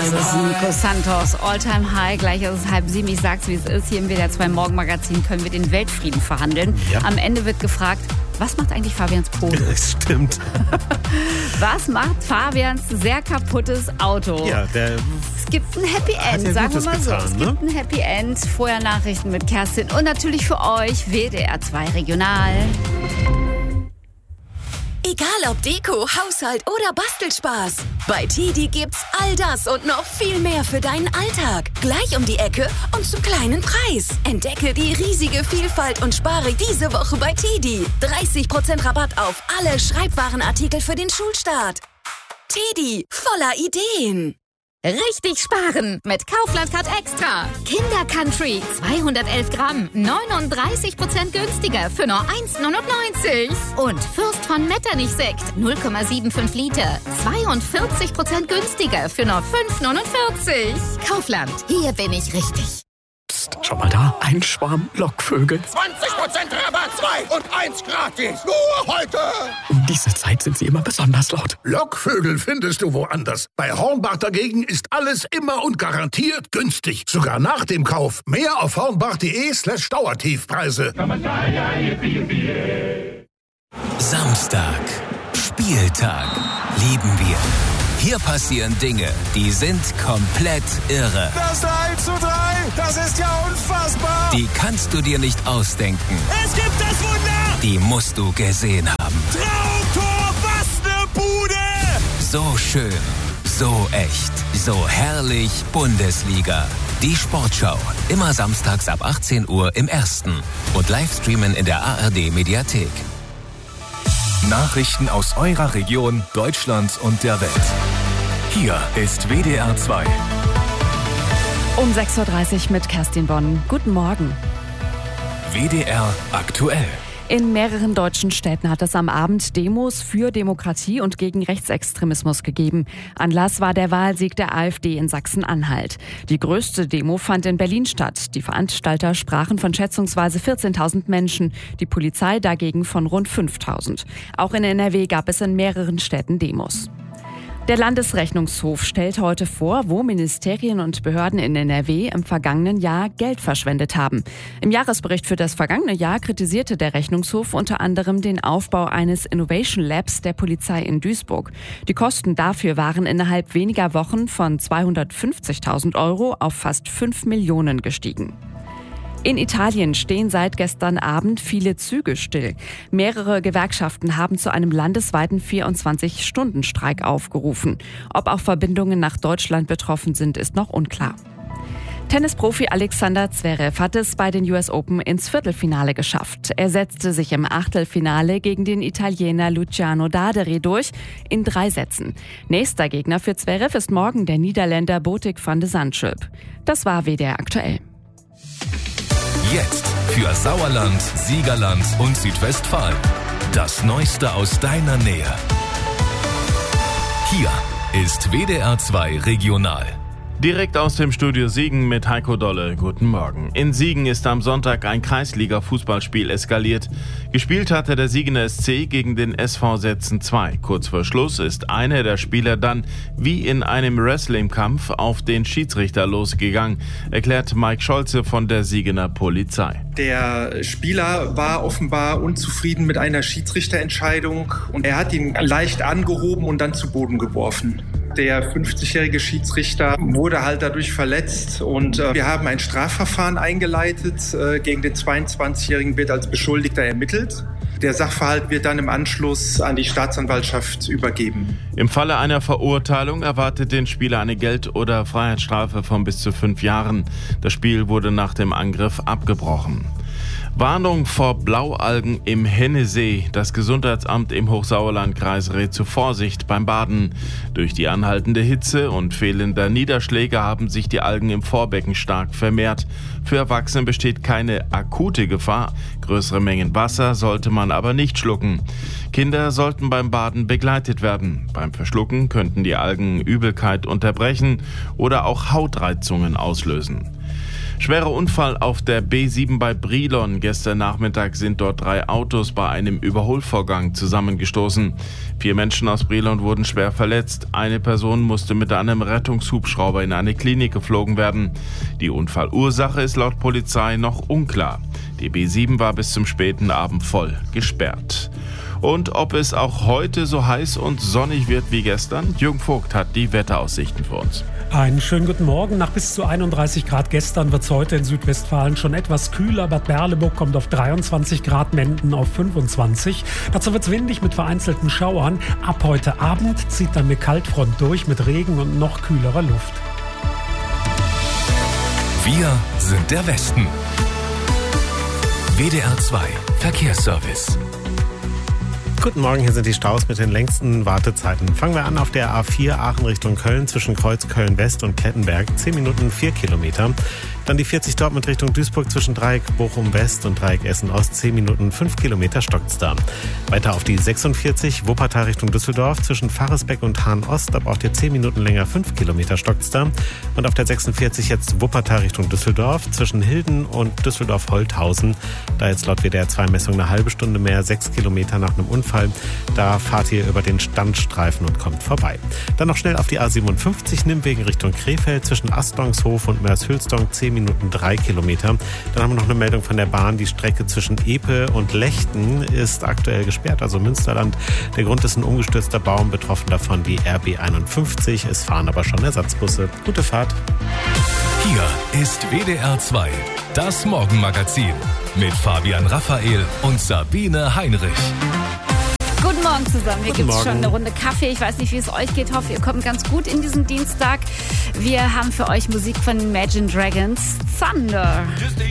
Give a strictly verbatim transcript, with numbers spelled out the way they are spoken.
Das ist Nico Santos, All-Time High. Gleich ist es halb sieben. Ich sag's, wie es ist. Hier im W D R zwei Morgenmagazin können wir den Weltfrieden verhandeln. Ja. Am Ende wird gefragt, was macht eigentlich Fabians Pose? Das stimmt. Was macht Fabians sehr kaputtes Auto? Ja, der es gibt ein Happy End, ja sagen wir mal so. Getan, es gibt ne? ein Happy End. Vorher Nachrichten mit Kerstin und natürlich für euch W D R zwei Regional. Egal ob Deko, Haushalt oder Bastelspaß. Bei Tidi gibt's all das und noch viel mehr für deinen Alltag. Gleich um die Ecke und zum kleinen Preis. Entdecke die riesige Vielfalt und spare diese Woche bei Tidi. dreißig Prozent Rabatt auf alle Schreibwarenartikel für den Schulstart. Tidi, voller Ideen. Richtig sparen mit Kaufland Card Extra. Kinder Country zweihundertelf Gramm, neununddreißig Prozent günstiger für nur eins neunundneunzig. Und Fürst von Metternich Sekt null Komma fünfundsiebzig Liter, zweiundvierzig Prozent günstiger für nur fünf neunundvierzig. Kaufland, hier bin ich richtig. Psst, schau mal da, ein Schwarm Lockvögel. zwanzig Prozent Rabatt, zwei und eins gratis. Nur heute. Um diese Zeit sind sie immer besonders laut. Lockvögel findest du woanders. Bei Hornbach dagegen ist alles immer und garantiert günstig. Sogar nach dem Kauf. Mehr auf hornbach.de slash Dauertiefpreise. Samstag. Spieltag. Lieben wir. Hier passieren Dinge, die sind komplett irre. Das eins zu drei, das ist ja unfassbar. Die kannst du dir nicht ausdenken. Es gibt das Wunder. Die musst du gesehen haben. Traumtor, was ne Bude. So schön, so echt, so herrlich Bundesliga. Die Sportschau, immer samstags ab achtzehn Uhr im Ersten und Livestreamen in der A R D-Mediathek. Nachrichten aus eurer Region, Deutschland und der Welt. Hier ist W D R zwei. Um sechs Uhr dreißig mit Kerstin Bonn. Guten Morgen. W D R aktuell. In mehreren deutschen Städten hat es am Abend Demos für Demokratie und gegen Rechtsextremismus gegeben. Anlass war der Wahlsieg der AfD in Sachsen-Anhalt. Die größte Demo fand in Berlin statt. Die Veranstalter sprachen von schätzungsweise vierzehntausend Menschen, die Polizei dagegen von rund fünftausend. Auch in N R W gab es in mehreren Städten Demos. Der Landesrechnungshof stellt heute vor, wo Ministerien und Behörden in N R W im vergangenen Jahr Geld verschwendet haben. Im Jahresbericht für das vergangene Jahr kritisierte der Rechnungshof unter anderem den Aufbau eines Innovation Labs der Polizei in Duisburg. Die Kosten dafür waren innerhalb weniger Wochen von zweihundertfünfzigtausend Euro auf fast fünf Millionen gestiegen. In Italien stehen seit gestern Abend viele Züge still. Mehrere Gewerkschaften haben zu einem landesweiten vierundzwanzig-Stunden-Streik aufgerufen. Ob auch Verbindungen nach Deutschland betroffen sind, ist noch unklar. Tennisprofi Alexander Zverev hat es bei den U S Open ins Viertelfinale geschafft. Er setzte sich im Achtelfinale gegen den Italiener Luciano Daderi durch in drei Sätzen. Nächster Gegner für Zverev ist morgen der Niederländer Botic van de Zandschulp. Das war W D R aktuell. Jetzt für Sauerland, Siegerland und Südwestfalen. Das Neueste aus deiner Nähe. Hier ist W D R zwei Regional. Direkt aus dem Studio Siegen mit Heiko Dolle. Guten Morgen. In Siegen ist am Sonntag ein Kreisliga-Fußballspiel eskaliert. Gespielt hatte der Siegener S C gegen den S V Setzen zwei. Kurz vor Schluss ist einer der Spieler dann wie in einem Wrestling-Kampf auf den Schiedsrichter losgegangen, erklärt Mike Scholze von der Siegener Polizei. Der Spieler war offenbar unzufrieden mit einer Schiedsrichterentscheidung und er hat ihn leicht angehoben und dann zu Boden geworfen. Der fünfzigjährige Schiedsrichter wurde halt dadurch verletzt und äh, wir haben ein Strafverfahren eingeleitet. Äh, gegen den zweiundzwanzigjährigen wird als Beschuldigter ermittelt. Der Sachverhalt wird dann im Anschluss an die Staatsanwaltschaft übergeben. Im Falle einer Verurteilung erwartet den Spieler eine Geld- oder Freiheitsstrafe von bis zu fünf Jahren. Das Spiel wurde nach dem Angriff abgebrochen. Warnung vor Blaualgen im Hennesee. Das Gesundheitsamt im Hochsauerlandkreis rät zu Vorsicht beim Baden. Durch die anhaltende Hitze und fehlender Niederschläge haben sich die Algen im Vorbecken stark vermehrt. Für Erwachsene besteht keine akute Gefahr. Größere Mengen Wasser sollte man aber nicht schlucken. Kinder sollten beim Baden begleitet werden. Beim Verschlucken könnten die Algen Übelkeit unterbrechen oder auch Hautreizungen auslösen. Schwerer Unfall auf der B sieben bei Brilon. Gestern Nachmittag sind dort drei Autos bei einem Überholvorgang zusammengestoßen. Vier Menschen aus Brilon wurden schwer verletzt. Eine Person musste mit einem Rettungshubschrauber in eine Klinik geflogen werden. Die Unfallursache ist laut Polizei noch unklar. Die B sieben war bis zum späten Abend voll gesperrt. Und ob es auch heute so heiß und sonnig wird wie gestern? Jürgen Vogt hat die Wetteraussichten für uns. Einen schönen guten Morgen. Nach bis zu einunddreißig Grad gestern wird es heute in Südwestfalen schon etwas kühler. Bad Berleburg kommt auf dreiundzwanzig Grad, Menden auf fünfundzwanzig. Dazu wird es windig mit vereinzelten Schauern. Ab heute Abend zieht dann eine Kaltfront durch mit Regen und noch kühlerer Luft. Wir sind der Westen. W D R zwei Verkehrsservice. Guten Morgen, hier sind die Staus mit den längsten Wartezeiten. Fangen wir an auf der A vier Aachen Richtung Köln zwischen Kreuz Köln-West und Kettenberg. zehn Minuten vier Kilometer. Dann die vierzig Dortmund Richtung Duisburg zwischen Dreieck Bochum-West und Dreieck Essen-Ost. zehn Minuten fünf Kilometer stockt's da. Weiter auf die sechsundvierzig Wuppertal Richtung Düsseldorf zwischen Faresbeck und Hahn-Ost. Da braucht ihr zehn Minuten länger, fünf Kilometer stockt's da. Und auf der sechsundvierzig jetzt Wuppertal Richtung Düsseldorf zwischen Hilden und Düsseldorf-Holthausen. Da jetzt laut W D R zwei Messung eine halbe Stunde mehr, sechs Kilometer nach einem Unfall. Da fahrt ihr über den Standstreifen und kommt vorbei. Dann noch schnell auf die A siebenundfünfzig Nimmwegen Richtung Krefeld zwischen Astlongshof und Mörs-Hülsdorf, zehn Minuten drei Kilometer. Dann haben wir noch eine Meldung von der Bahn. Die Strecke zwischen Epe und Lechten ist aktuell gesperrt, also Münsterland. Der Grund ist ein umgestürzter Baum, betroffen davon die R B einundfünfzig. Es fahren aber schon Ersatzbusse. Gute Fahrt. Hier ist W D R zwei, das Morgenmagazin mit Fabian Raphael und Sabine Heinrich. Guten Morgen zusammen. Hier Guten gibt es Morgen. schon eine Runde Kaffee. Ich weiß nicht, wie es euch geht. Ich hoffe, ihr kommt ganz gut in diesen Dienstag. Wir haben für euch Musik von Imagine Dragons. Thunder.